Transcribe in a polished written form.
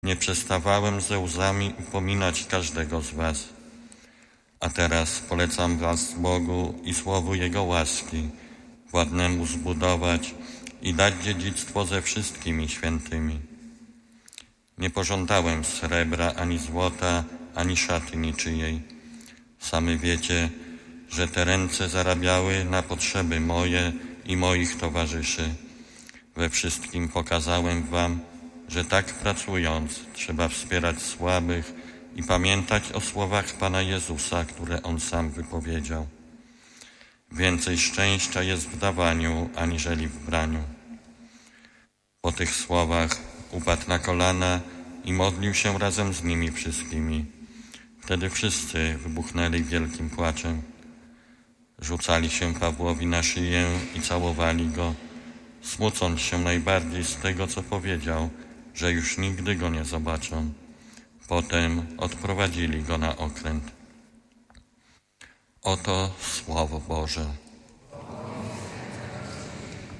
Nie przestawałem ze łzami upominać każdego z was. A teraz polecam was Bogu i słowu Jego łaski, władnemu zbudować i dać dziedzictwo ze wszystkimi świętymi. Nie pożądałem srebra, ani złota, ani szaty niczyjej. Sami wiecie, że te ręce zarabiały na potrzeby moje i moich towarzyszy. We wszystkim pokazałem wam, że tak pracując trzeba wspierać słabych i pamiętać o słowach Pana Jezusa, które On sam wypowiedział. Więcej szczęścia jest w dawaniu, aniżeli w braniu. Po tych słowach upadł na kolana i modlił się razem z nimi wszystkimi. Wtedy wszyscy wybuchnęli wielkim płaczem. Rzucali się Pawłowi na szyję i całowali go, smucąc się najbardziej z tego, co powiedział, że już nigdy go nie zobaczą. Potem odprowadzili go na okręt. Oto Słowo Boże.